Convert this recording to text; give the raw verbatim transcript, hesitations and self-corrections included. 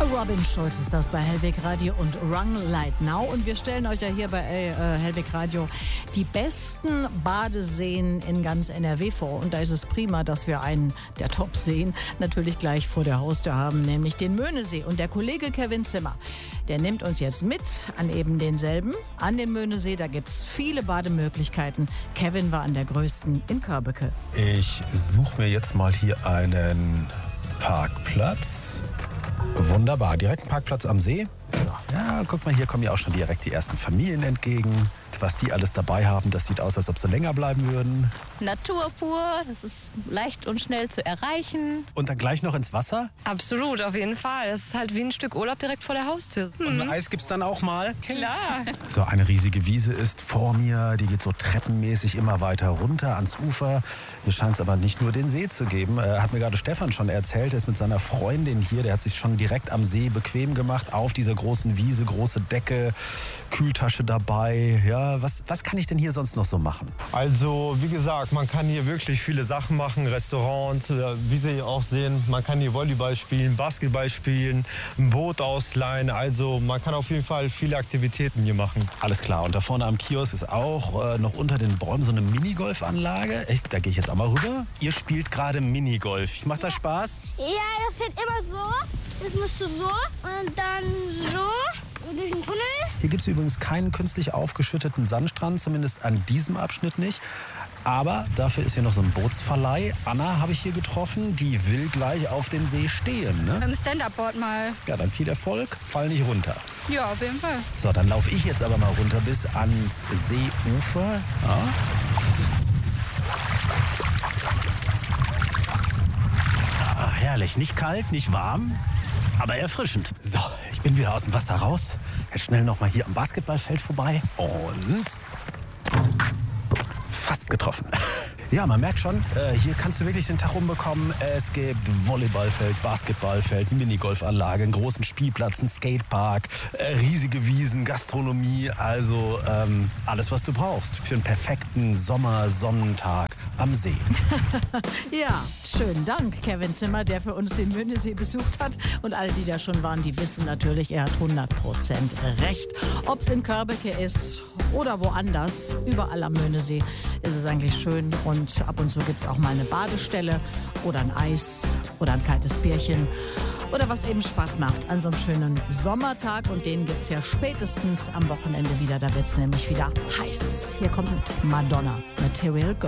Robin Schulz ist das bei Hellweg Radio und Run Light Now. Und wir stellen euch ja hier bei äh, Hellweg Radio die besten Badeseen in ganz N R W vor. Und da ist es prima, dass wir einen der Top-Seen natürlich gleich vor der Haustür haben, nämlich den Möhnesee. Und der Kollege Kevin Zimmer, der nimmt uns jetzt mit an eben denselben, an den Möhnesee. Da gibt es viele Bademöglichkeiten. Kevin war an der größten in Körbeke. Ich suche mir jetzt mal hier einen Parkplatz. Wunderbar, direkt ein Parkplatz am See. So, ja, guck mal, hier kommen ja auch schon direkt die ersten Familien entgegen. Was die alles dabei haben, das sieht aus, als ob sie länger bleiben würden. Natur pur, das ist leicht und schnell zu erreichen. Und dann gleich noch ins Wasser? Absolut, auf jeden Fall. Das ist halt wie ein Stück Urlaub direkt vor der Haustür. Hm. Und ein Eis gibt's dann auch mal? Klar. So, eine riesige Wiese ist vor mir. Die geht so treppenmäßig immer weiter runter ans Ufer. Hier scheint es aber nicht nur den See zu geben. Äh, hat mir gerade Stefan schon erzählt. Er ist mit seiner Freundin hier. Der hat sich schon direkt am See bequem gemacht. Auf dieser großen Wiese, große Decke, Kühltasche dabei. Ja, was, was kann ich denn hier sonst noch so machen? Also, wie gesagt, man kann hier wirklich viele Sachen machen. Restaurants, wie Sie auch sehen, man kann hier Volleyball spielen, Basketball spielen, ein Boot ausleihen. Also, man kann auf jeden Fall viele Aktivitäten hier machen. Alles klar. Und da vorne am Kiosk ist auch äh, noch unter den Bäumen so eine Minigolfanlage. Echt, da gehe ich jetzt auch mal rüber. Ihr spielt gerade Minigolf. Macht das Spaß? Ja, das geht immer so. Das musst du so und dann so. Durch den Tunnel. Hier gibt es übrigens keinen künstlich aufgeschütteten Sandstrand, zumindest an diesem Abschnitt nicht. Aber dafür ist hier noch so ein Bootsverleih. Anna habe ich hier getroffen, die will gleich auf dem See stehen. Ne? Beim Stand-Up-Board mal. Ja, dann viel Erfolg, fall nicht runter. Ja, auf jeden Fall. So, dann laufe ich jetzt aber mal runter bis ans Seeufer. Ja. Ah, herrlich, nicht kalt, nicht warm. Aber erfrischend. So, ich bin wieder aus dem Wasser raus. Jetzt schnell noch mal hier am Basketballfeld vorbei. Und fast getroffen. Ja, man merkt schon, äh, hier kannst du wirklich den Tag rumbekommen. Es gibt Volleyballfeld, Basketballfeld, Minigolfanlage, einen großen Spielplatz, einen Skatepark, äh, riesige Wiesen, Gastronomie. Also ähm, alles, was du brauchst für einen perfekten Sommersonnentag am See. Ja, schönen Dank, Kevin Zimmer, der für uns den Möhnesee besucht hat. Und alle, die da schon waren, die wissen natürlich, er hat hundert Prozent recht. Ob es in Körbeke ist oder woanders, überall am Möhnesee ist es eigentlich schön. Und ab und zu gibt es auch mal eine Badestelle oder ein Eis oder ein kaltes Bierchen. Oder was eben Spaß macht an so einem schönen Sommertag. Und den gibt es ja spätestens am Wochenende wieder. Da wird es nämlich wieder heiß. Hier kommt Madonna, Material Girl.